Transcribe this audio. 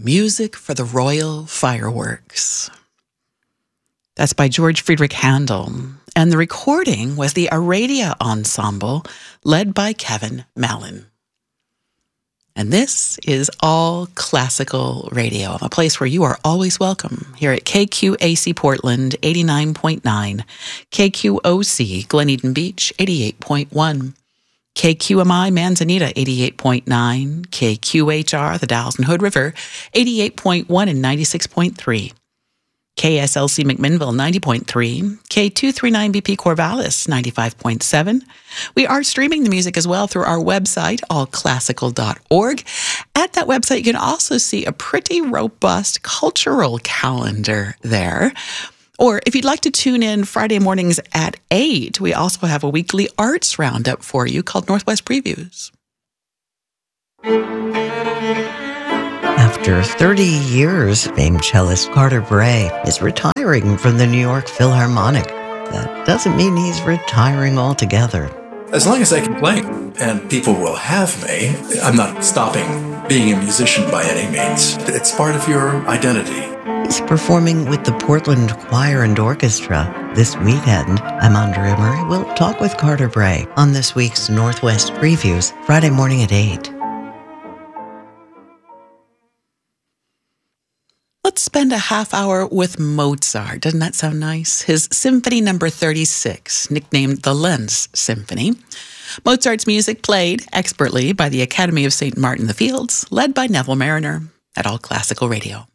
Music for the Royal Fireworks. That's by George Friedrich Handel. And the recording was the Aradia Ensemble, led by Kevin Mallon. And this is All Classical Radio, a place where you are always welcome here at KQAC Portland 89.9, KQOC Glen Eden Beach 88.1, KQMI Manzanita 88.9, KQHR the Dalles and Hood River 88.1 and 96.3. KSLC McMinnville 90.3, K239BP Corvallis 95.7. We are streaming the music as well through our website, allclassical.org. At that website, you can also see a pretty robust cultural calendar there. Or if you'd like to tune in Friday mornings at 8, we also have a weekly arts roundup for you called Northwest Previews. After 30 years, famed cellist Carter Bray is retiring from the New York Philharmonic. That doesn't mean he's retiring altogether. As long as I can play and people will have me, I'm not stopping being a musician by any means. It's part of your identity. He's performing with the Portland Choir and Orchestra this weekend. I'm Andrea Murray. We'll talk with Carter Bray on this week's Northwest Previews, Friday morning at 8. Let's spend a half hour with Mozart. Doesn't that sound nice? His Symphony Number 36, nicknamed the Lenz Symphony. Mozart's music played expertly by the Academy of St. Martin the Fields, led by Neville Mariner at All Classical Radio.